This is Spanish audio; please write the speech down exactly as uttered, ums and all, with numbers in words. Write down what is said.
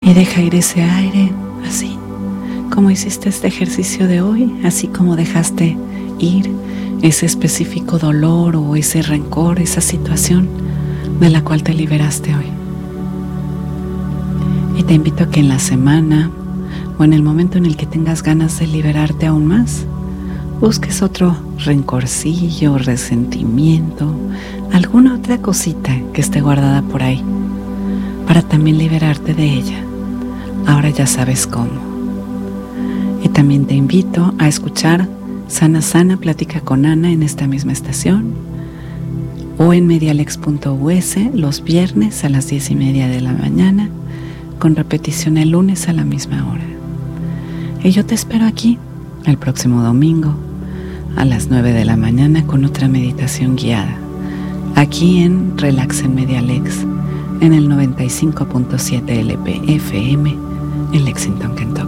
Y deja ir ese aire así, como hiciste este ejercicio de hoy, así como dejaste ir ese específico dolor o ese rencor, esa situación de la cual te liberaste hoy. Y te invito a que en la semana o en el momento en el que tengas ganas de liberarte aún más, busques otro rencorcillo, resentimiento, alguna otra cosita que esté guardada por ahí, para también liberarte de ella. Ahora ya sabes cómo. Y también te invito a escuchar Sana Sana Plática con Ana en esta misma estación o en medialex punto u s los viernes a las diez y media de la mañana, con repetición el lunes a la misma hora. Y yo te espero aquí el próximo domingo a las nueve de la mañana con otra meditación guiada, aquí en Relax en Medialex, en el noventa y cinco punto siete L P F M en Lexington, Kentucky.